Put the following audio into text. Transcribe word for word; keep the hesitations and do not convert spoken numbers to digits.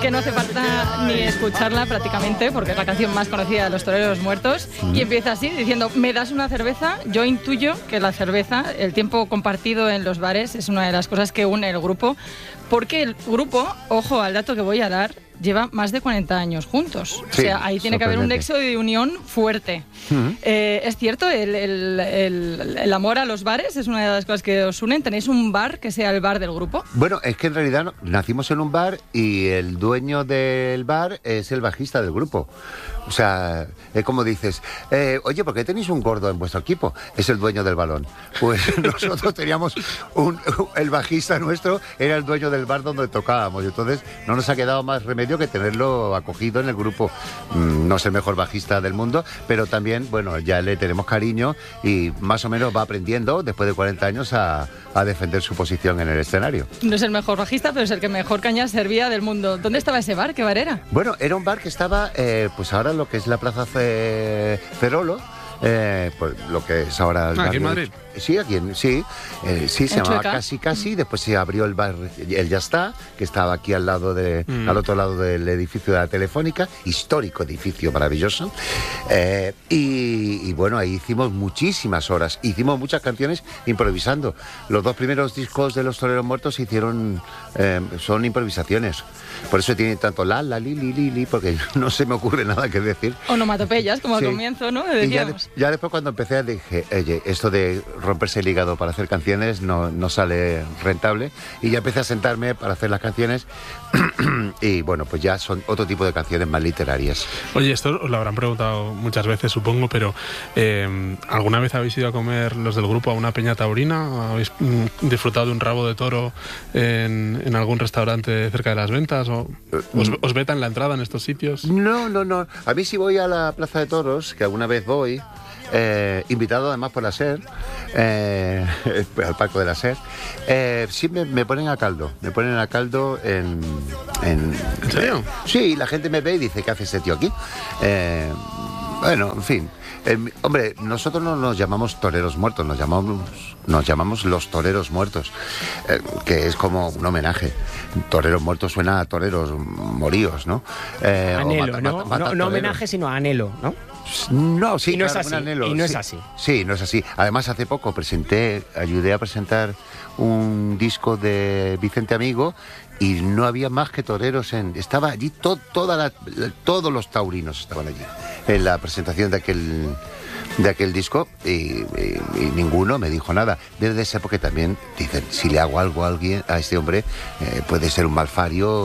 que no hace falta ni escucharla prácticamente, porque es la canción más conocida de Los Toreros Muertos, mm. y empieza así, diciendo, ¿me das una cerveza? Yo intuyo que la cerveza, el tiempo compartido en los bares, es una de las cosas que une el grupo, porque el grupo, ojo al dato que voy a dar, lleva más de cuarenta años juntos. Sí, o sea, ahí tiene que haber un nexo de unión fuerte. Uh-huh. Eh, es cierto, el, el, el, el amor a los bares es una de las cosas que os unen. ¿Tenéis un bar que sea el bar del grupo? Bueno, es que en realidad no, nacimos en un bar y el dueño del bar es el bajista del grupo. O sea, es como dices, eh, oye, ¿por qué tenéis un gordo en vuestro equipo? Es el dueño del balón. Pues nosotros teníamos un, el bajista nuestro era el dueño del bar donde tocábamos. Y entonces no nos ha quedado más remedio que tenerlo acogido en el grupo. No es el mejor bajista del mundo, pero también, bueno, ya le tenemos cariño y más o menos va aprendiendo, después de cuarenta años, a, a defender su posición en el escenario. No es el mejor bajista, pero es el que mejor caña servía del mundo. ¿Dónde estaba ese bar? ¿Qué bar era? Bueno, era un bar que estaba, eh, pues ahora lo que es la Plaza Ferolo, eh, pues lo que es ahora el ¿Aquí en Madrid? Sí, aquí en, sí, eh, sí, se llamaba Casi Casi, después se abrió el bar El Ya Está, que estaba aquí al lado de, mm. al otro lado del edificio de la Telefónica, histórico edificio maravilloso, eh, y, y bueno, ahí hicimos muchísimas horas, hicimos muchas canciones improvisando. Los dos primeros discos de Los Toreros Muertos hicieron, eh, son improvisaciones, por eso tiene tanto la, la, li, li, li, li, porque no se me ocurre nada que decir. Onomatopeyas, como sí. Al comienzo, ¿no? Y ya, de, ya después cuando empecé dije, oye, esto de romperse el hígado para hacer canciones no, no sale rentable, y ya empecé a sentarme para hacer las canciones y bueno, pues ya son otro tipo de canciones más literarias. Oye, esto os lo habrán preguntado muchas veces, supongo, pero eh, ¿alguna vez habéis ido a comer los del grupo a una peña taurina? ¿Habéis mm, disfrutado de un rabo de toro en, en algún restaurante cerca de Las Ventas? ¿O os, os vetan la entrada en estos sitios? No, no, no. A mí sí voy a la Plaza de Toros, que alguna vez voy, Eh, invitado además por la SER, eh, al Parco de la SER, eh, sí me, me ponen a caldo, me ponen a caldo en... ¿En, ¿En serio? Eh, sí, la gente me ve y dice, ¿qué hace ese tío aquí? Eh, bueno, en fin, eh, hombre, nosotros no nos llamamos toreros muertos, nos llamamos, nos llamamos los toreros muertos, eh, que es como un homenaje. Toreros muertos suena a toreros moríos, ¿no? Eh, anhelo, mata, ¿no? Mata, mata no, no homenaje, sino anhelo, ¿no? No, sí, y no claro, es así, anhelo, y no sí, es así. Sí, no es así. Además, hace poco presenté, ayudé a presentar un disco de Vicente Amigo y no había más que toreros en... Estaba allí, to, toda la, todos los taurinos estaban allí en la presentación de aquel... de aquel disco y, y, y ninguno me dijo nada. Desde esa época también dicen, si le hago algo a alguien, a este hombre, eh, puede ser un malfario.